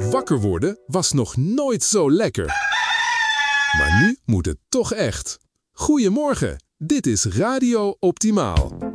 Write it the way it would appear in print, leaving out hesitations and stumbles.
Wakker worden was nog nooit zo lekker. Maar nu moet het toch echt. Goedemorgen, dit is Radio Optimaal.